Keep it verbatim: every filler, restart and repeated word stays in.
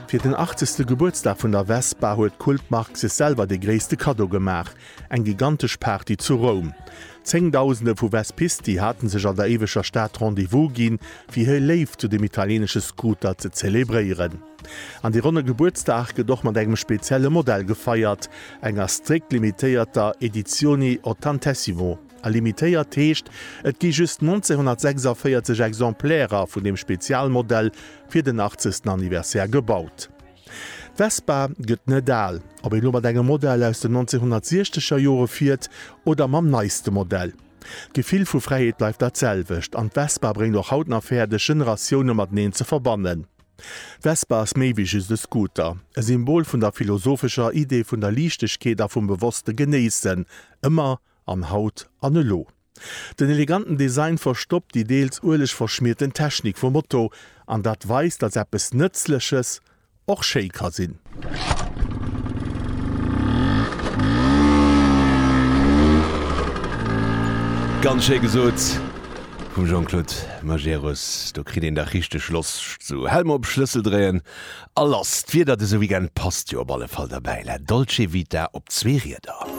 Für den achtzigsten Geburtstag von der Vespa huet Kultmark sich selber de gréste Kado gemacht, eng gigantisch Party zu Rom. Zehntausende vu Vespisti hatten sich an der ewescher Stadt Rendezvous gin, wie he live zu dem italienischen Scooter zu zelebrieren. An die runde Geburtstag gedoch man engem spezielle Modell gefeiert, enger strikt limitierter Edizioni Ottantessimo. A limitéiert teescht, et gi just neunzehnhundertsechsundvierzig Exemplärer vun dem Spezialmodell fir den achtzigsten Anniversär gebaut. Vespa gëtt net dal, ob e lober engem Modell aus den neunzehnhundertsechziger Jore fiiert oder mam neiste Modell. Gefill vu Freiheet bleif derzelwecht, an Vespa bring doch hautner Pferde Generationioune mat neen ze verbannen. Vespa ass méi wie just de Scooter, e Symbol vun der philosophischer Idee vun der Liichtechkeet a vum bewusste Geneessen, ëmmer an Haut an e Lo. Den eleganten Design verstoppt die deels urlech verschmierten Technik vum Motto, an dat weist, dat eppes Nëtzleches och Shaker sinn. Ganz schön gesot vum Jean-Claude Majerus, du krieg den der richchte Schloss zu Helm op Schlüssel drehen. Allast wie dat so wie gen passt jo op alle Fall dabei. La Dolce Vita op Zwerrieder.